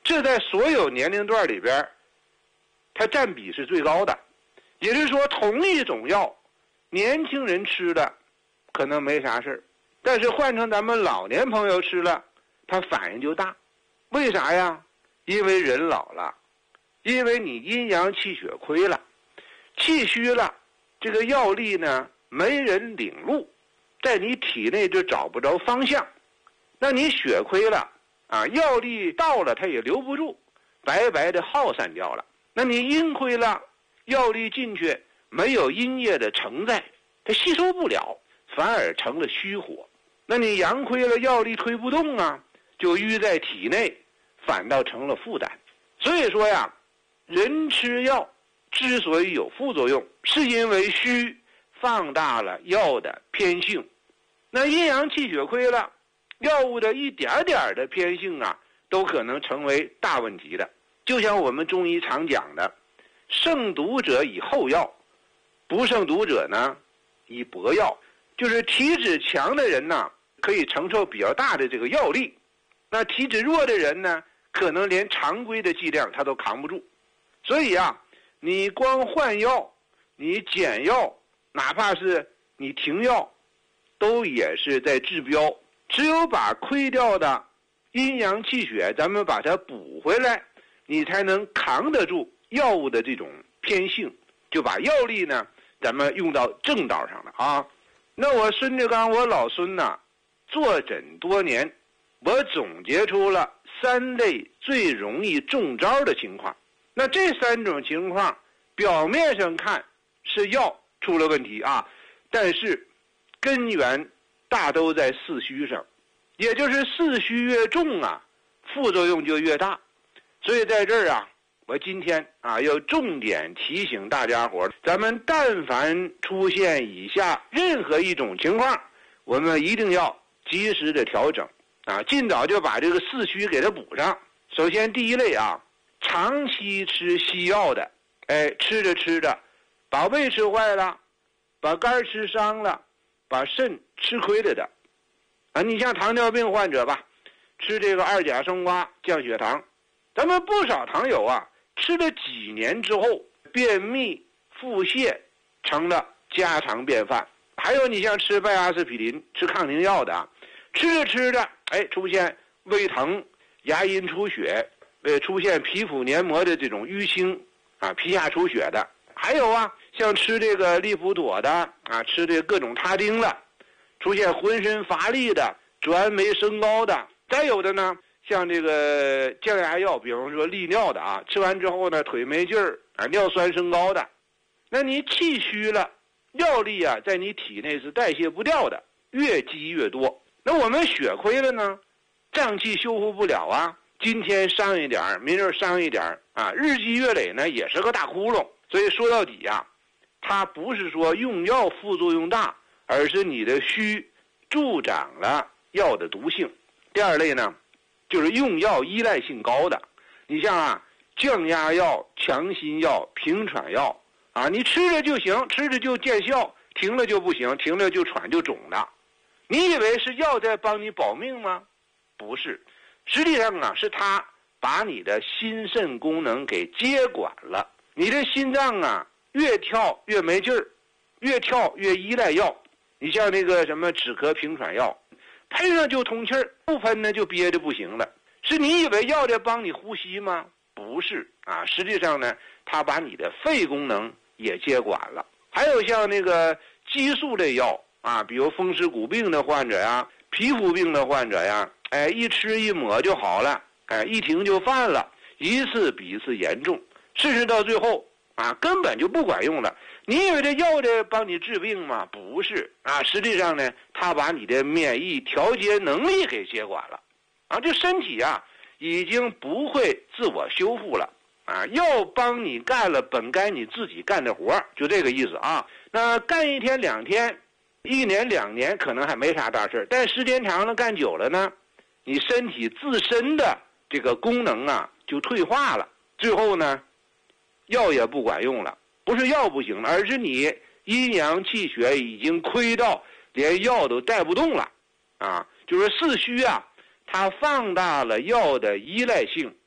这在所有年龄段里边，它占比是最高的。也就是说，同一种药，年轻人吃的可能没啥事儿，但是换成咱们老年朋友吃了，他反应就大。为啥呀？因为人老了，因为你阴阳气血亏了，气虚了，这个药力呢没人领路，在你体内就找不着方向。那你血亏了啊，药力到了它也留不住，白白的耗散掉了。那你阴亏了，药力进去没有阴液的承载，它吸收不了，反而成了虚火。那你阳亏了，药力推不动啊，就淤在体内，反倒成了负担。所以说呀，人吃药之所以有副作用，是因为虚放大了药的偏性。那阴阳气血亏了，药物的一点点的偏性啊，都可能成为大问题的。就像我们中医常讲的，胜毒者以后药，不胜毒者呢以薄药。就是体质强的人呢，可以承受比较大的这个药力，那体质弱的人呢，可能连常规的剂量他都扛不住。所以啊，你光换药，你减药，哪怕是你停药，都也是在治标。只有把亏掉的阴阳气血咱们把它补回来，你才能扛得住药物的这种偏性，就把药力呢咱们用到正道上了啊。那我孙志刚我老孙呢，坐诊多年，我总结出了3类最容易中招的情况。那这3种情况表面上看是药出了问题啊，但是根源大都在四虚上，也就是四虚越重啊，副作用就越大。所以在这儿啊，我今天啊要重点提醒大家伙，咱们但凡出现以下任何一种情况，我们一定要及时的调整啊，尽早就把这个四虚给它补上。首先第一类啊，长期吃西药的，吃着吃着把胃吃坏了，把肝吃伤了，把肾吃亏了的啊。你像糖尿病患者吧，吃这个2甲双胍降血糖，咱们不少糖友啊，吃了几年之后，便秘腹泻成了家常便饭。还有你像吃拜阿司匹林、吃抗凝药的啊，吃着吃着，出现胃疼、牙龈出血，出现皮肤黏膜的这种淤青啊，皮下出血的。还有啊，像吃这个利普妥的啊，吃这各种他汀了，出现浑身乏力的、转酶升高的。再有的呢，像这个降压药，比方说利尿的啊，吃完之后呢腿没劲儿啊，尿酸升高的。那你气虚了，药力啊在你体内是代谢不掉的，越积越多。那我们血亏了呢，脏器修复不了啊，今天伤一点，明儿伤一点啊，日积月累呢也是个大窟窿。所以说到底啊，它不是说用药副作用大，而是你的虚助长了药的毒性。第二类呢，就是用药依赖性高的，你像啊降压药、强心药、平喘药啊，你吃着就行，吃着就见效，停了就不行，停了就喘就肿了。你以为是药在帮你保命吗？不是，实际上啊是它把你的心肾功能给接管了。你的心脏啊越跳越没劲儿，越跳越依赖药。你像那个什么止咳平喘药，喷上就通气儿，不喷呢就憋着不行了。是你以为药在帮你呼吸吗？不是啊，实际上呢，它把你的肺功能也接管了。还有像那个激素类药啊，比如风湿骨病的患者呀、皮肤病的患者呀，一吃一抹就好了，一停就犯了，一次比一次严重，甚至到最后啊根本就不管用了。你以为这药在帮你治病吗？不是啊，实际上呢，它把你的免疫调节能力给接管了啊，这身体啊已经不会自我修复了啊，药帮你干了本该你自己干的活，就这个意思啊。那干1天2天，1年2年可能还没啥大事，但时间长了干久了呢，你身体自身的这个功能啊就退化了，最后呢药也不管用了。不是药不行了，而是你阴阳气血已经亏到连药都带不动了啊！就是四虚啊，它放大了药的依赖性，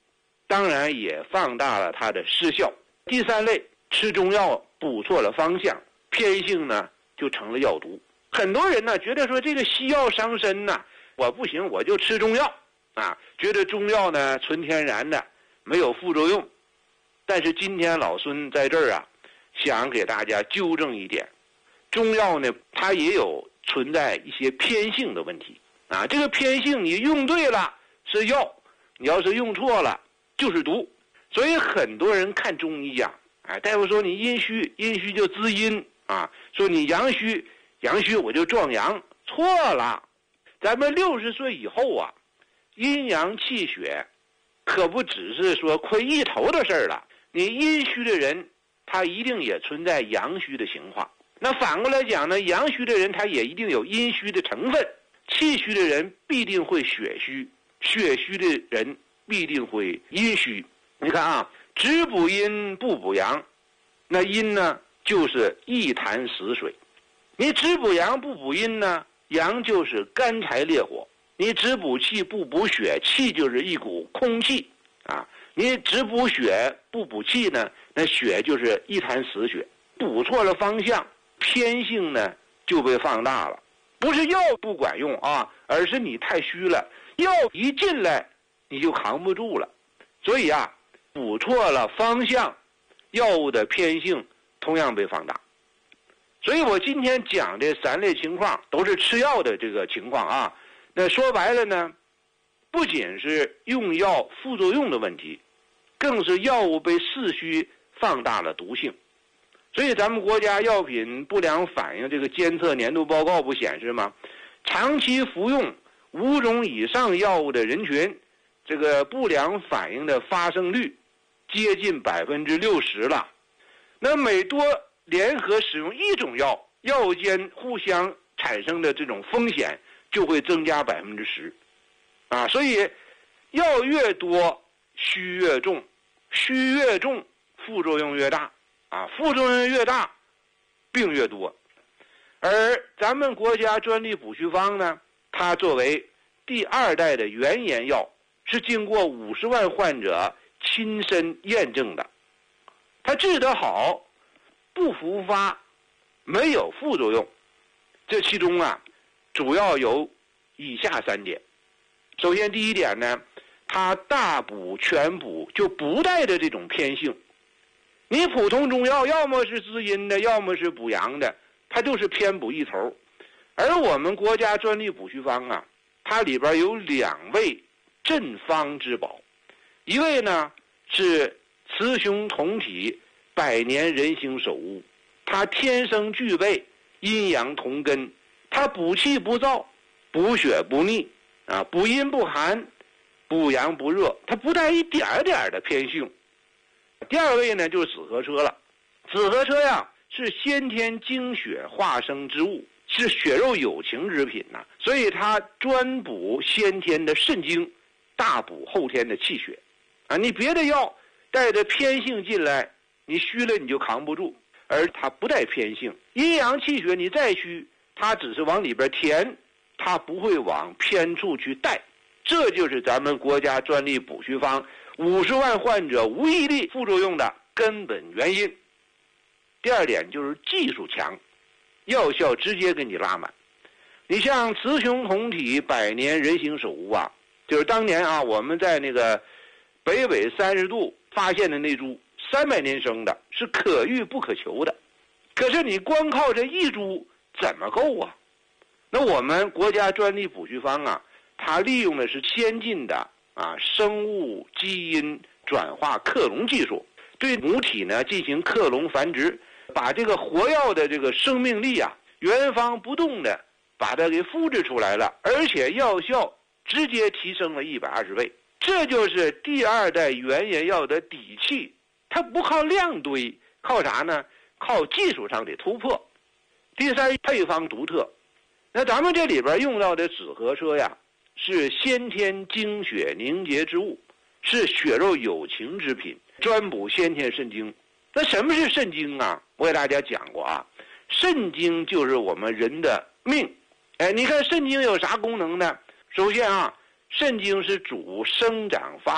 当然也放大了它的失效。第三类，吃中药补错了方向，偏性呢就成了药毒。很多人呢觉得说这个西药伤身呢，我不行我就吃中药啊，觉得中药呢纯天然的没有副作用。但是今天老孙在这儿啊，想给大家纠正一点，中药呢它也有存在一些偏性的问题啊。这个偏性你用对了是药，你要是用错了就是毒。所以很多人看中医啊，大夫说你阴虚，阴虚就滋阴啊，说你阳虚，阳虚我就壮阳，错了。咱们60岁以后啊，阴阳气血可不只是说亏一头的事儿了。你阴虚的人，他一定也存在阳虚的情况。那反过来讲呢，阳虚的人他也一定有阴虚的成分。气虚的人必定会血虚，血虚的人必定会阴虚。你看啊，只补阴不补阳，那阴呢就是一潭死水。你只补阳不补阴呢，阳就是干柴烈火。你只补气不补血，气就是一股空气啊。你只补血不补气呢，那血就是一潭死血。补错了方向，偏性呢就被放大了。不是药不管用啊，而是你太虚了，药一进来你就扛不住了。所以啊，补错了方向，药物的偏性同样被放大。所以我今天讲这3类情况都是吃药的这个情况啊。那说白了呢，不仅是用药副作用的问题，更是药物被视虚放大了毒性。所以咱们国家药品不良反应这个监测年度报告不显示吗？长期服用5种以上药物的人群，这个不良反应的发生率接近60%了。那每多联合使用1种药，药物间互相产生的这种风险就会增加10%啊。所以药越多虚越重，虚越重副作用越大啊，副作用越大病越多。而咱们国家专利补虚方呢，它作为第2代的原研药，是经过50万患者亲身验证的，它治得好，不复发，没有副作用。这其中啊，主要有以下3点。首先第一点呢，它大补全补，就不带着这种偏性。你普通中药要么是滋阴的，要么是补阳的，它就是偏补一头。而我们国家专利补虚方啊，它里边有2味镇方之宝，一味呢是雌雄同体100年人形首乌，它天生具备阴阳同根，它补气不燥，补血不腻啊，补阴不寒，补阳不热，它不带一点点的偏性。第2位呢就是紫河车了。紫河车呀是先天精血化生之物，是血肉有情之品呐，所以它专补先天的肾精，大补后天的气血啊。你别的药带着偏性进来，你虚了你就扛不住，而它不带偏性，阴阳气血你再虚，它只是往里边填，它不会往偏处去带。这就是咱们国家专利补虚方50万患者无一例副作用的根本原因。第2点就是技术强，药效直接给你拉满。你像雌雄同体100年人形首乌啊，就是当年啊我们在那个北纬30度发现的那株300年生的，是可遇不可求的。可是你光靠这1株怎么够啊？那我们国家专利补虚方啊，它利用的是先进的生物基因转化克隆技术，对母体呢进行克隆繁殖，把这个活药的这个生命力啊原封不动的把它给复制出来了，而且药效直接提升了120倍。这就是第2代原研药的底气，它不靠量堆，靠啥呢？靠技术上的突破。第3，配方独特。那咱们这里边用到的紫河车呀，是先天精血凝结之物，是血肉有情之品，专补先天肾精。那什么是肾精啊？我给大家讲过啊，肾精就是我们人的命。你看肾精有啥功能呢？首先啊，肾精是主生长发